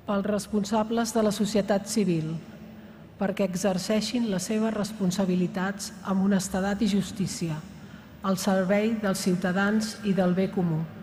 pels responsables de la societat civil, perquè exerceixin les seves responsabilitats amb honestedat i justícia, al servei dels ciutadans i del bé comú.